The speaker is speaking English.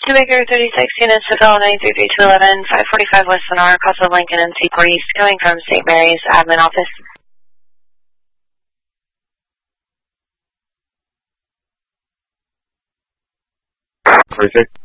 Studebaker 36, units to Phil 933-11, 545 West Lenore, across the Lincoln and Seaport East, coming from St. Mary's admin office. Perfect.